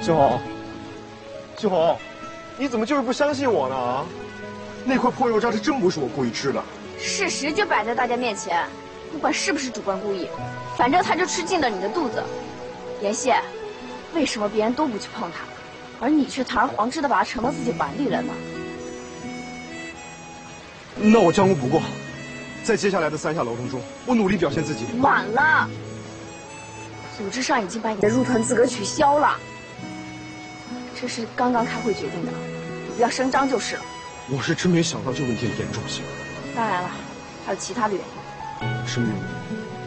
秀红，秀红，你怎么就是不相信我呢？啊，那块破肉渣是真不是我故意吃的。 事实就摆在大家面前，不管是不是主观故意，反正他就吃进了你的肚子。妍希，为什么别人都不去碰他，而你却堂而皇之的把他盛到自己碗里了呢？ 那我江湖不过，在接下来的3下劳动中，我努力表现自己。 晚了，组织上已经把你的入团资格取消了，这是刚刚开会决定的，你不要声张就是了。 我是真没想到这问题的严重性。 当然了，还有其他的原因。 什么原因？